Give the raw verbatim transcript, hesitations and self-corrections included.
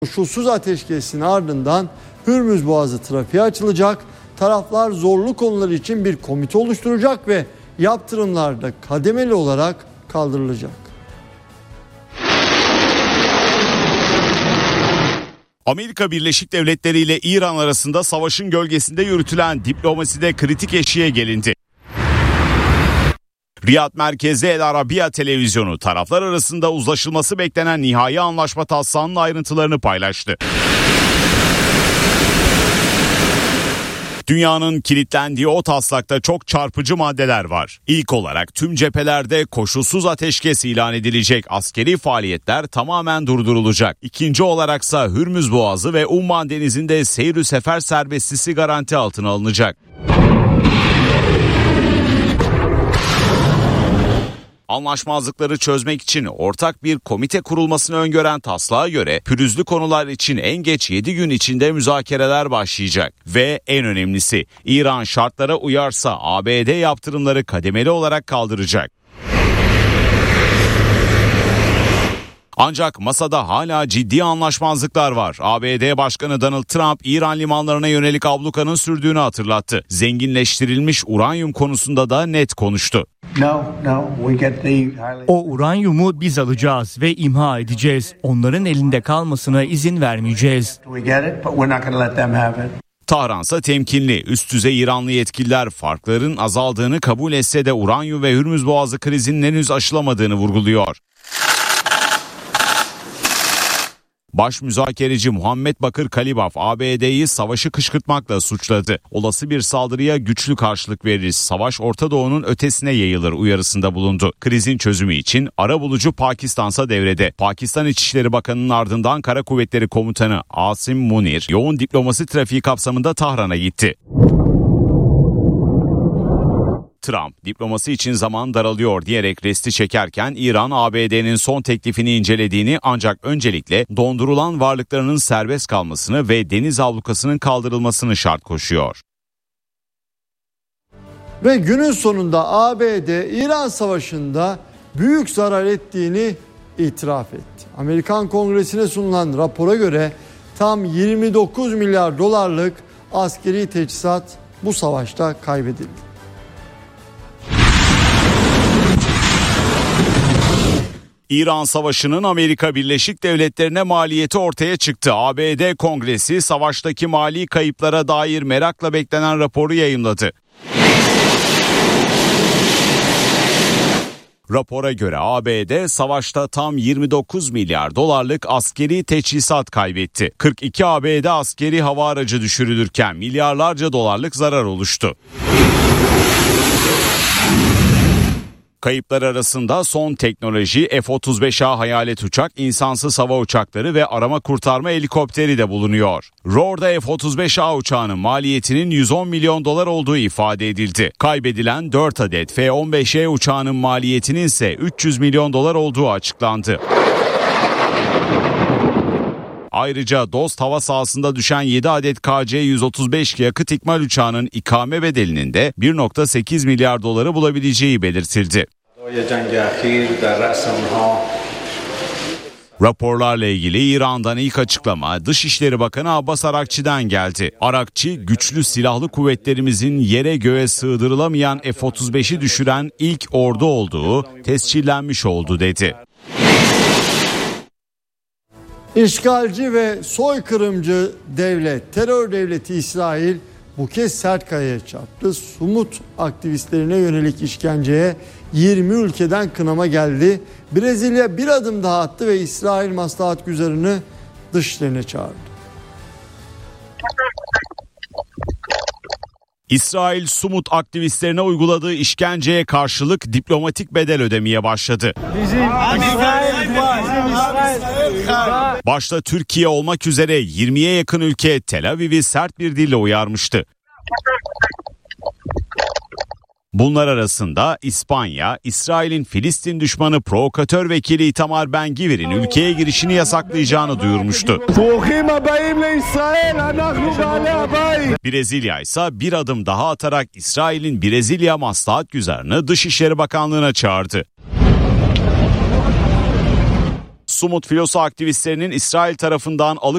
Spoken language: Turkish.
Koşulsuz ateşkesin ardından Hürmüz Boğazı trafiğe açılacak. Taraflar zorlu konular için bir komite oluşturacak ve yaptırımlar da kademeli olarak kaldırılacak. Amerika Birleşik Devletleri ile İran arasında savaşın gölgesinde yürütülen diplomaside kritik eşiğe gelindi. Riyad merkezli El Arabiya televizyonu taraflar arasında uzlaşılması beklenen nihai anlaşma taslağının ayrıntılarını paylaştı. Dünyanın kilitlendiği o taslakta çok çarpıcı maddeler var. İlk olarak tüm cephelerde koşulsuz ateşkes ilan edilecek, askeri faaliyetler tamamen durdurulacak. İkinci olaraksa Hürmüz Boğazı ve Umman Denizi'nde seyir sefer serbestisi garanti altına alınacak. Anlaşmazlıkları çözmek için ortak bir komite kurulmasını öngören taslağa göre pürüzlü konular için en geç yedi gün içinde müzakereler başlayacak. Ve en önemlisi, İran şartlara uyarsa A B D yaptırımları kademeli olarak kaldıracak. Ancak masada hala ciddi anlaşmazlıklar var. A B D Başkanı Donald Trump, İran limanlarına yönelik ablukanın sürdüğünü hatırlattı. Zenginleştirilmiş uranyum konusunda da net konuştu. O uranyumu biz alacağız ve imha edeceğiz. Onların elinde kalmasına izin vermeyeceğiz. Tahran'sa temkinli. Üst düzey İranlı yetkililer farkların azaldığını kabul etse de uranyum ve Hürmüz Boğazı krizinin henüz aşılamadığını vurguluyor. Baş müzakereci Muhammed Bakır Kalibaf A B D'yi savaşı kışkırtmakla suçladı. Olası bir saldırıya güçlü karşılık veririz. Savaş Orta Doğu'nun ötesine yayılır uyarısında bulundu. Krizin çözümü için arabulucu Pakistan'sa devrede. Pakistan İçişleri Bakanı'nın ardından Kara Kuvvetleri Komutanı Asim Munir yoğun diplomasi trafiği kapsamında Tahran'a gitti. Trump, diplomasi için zaman daralıyor diyerek resti çekerken İran, A B D'nin son teklifini incelediğini ancak öncelikle dondurulan varlıklarının serbest kalmasını ve deniz ablukasının kaldırılmasını şart koşuyor. Ve günün sonunda A B D, İran savaşında büyük zarar ettiğini itiraf etti. Amerikan Kongresi'ne sunulan rapora göre tam yirmi dokuz milyar dolarlık askeri teçhizat bu savaşta kaybedildi. İran Savaşı'nın Amerika Birleşik Devletleri'ne maliyeti ortaya çıktı. A B D Kongresi savaştaki mali kayıplara dair merakla beklenen raporu yayımladı. Rapora göre A B D savaşta tam yirmi dokuz milyar dolarlık askeri teçhizat kaybetti. kırk iki A B D askeri hava aracı düşürülürken milyarlarca dolarlık zarar oluştu. Kayıplar arasında son teknoloji F otuz beş A hayalet uçak, insansız hava uçakları ve arama kurtarma helikopteri de bulunuyor. Roar'da F otuz beş A uçağının maliyetinin yüz on milyon dolar olduğu ifade edildi. Kaybedilen dört adet F on beş E uçağının maliyetinin ise üç yüz milyon dolar olduğu açıklandı. Ayrıca Dost hava sahasında düşen yedi adet K C yüz otuz beş yakıt ikmal uçağının ikame bedelinin de bir virgül sekiz milyar doları bulabileceği belirtildi. Raporlarla ilgili İran'dan ilk açıklama Dışişleri Bakanı Abbas Arakçı'dan geldi. Arakçı, güçlü silahlı kuvvetlerimizin yere göğe sığdırılamayan F otuz beşi düşüren ilk ordu olduğu tescillenmiş oldu dedi. İşgalci ve soykırımcı devlet, terör devleti İsrail bu kez sert kayaya çarptı. Sumut aktivistlerine yönelik işkenceye yirmi ülkeden kınama geldi. Brezilya bir adım daha attı ve İsrail maslahatgüzarını dışlarına çağırdı. İsrail Sumut aktivistlerine uyguladığı işkenceye karşılık diplomatik bedel ödemeye başladı. Bizim Başta Türkiye olmak üzere yirmiye yakın ülke Tel Aviv'i sert bir dille uyarmıştı. Bunlar arasında İspanya, İsrail'in Filistin düşmanı provokatör vekili Itamar Ben-Gvir'in ülkeye girişini yasaklayacağını duyurmuştu. Brezilya ise bir adım daha atarak İsrail'in Brezilya maslahatgüzarını Dışişleri Bakanlığı'na çağırdı. Sumut filosu aktivistlerinin İsrail tarafından alık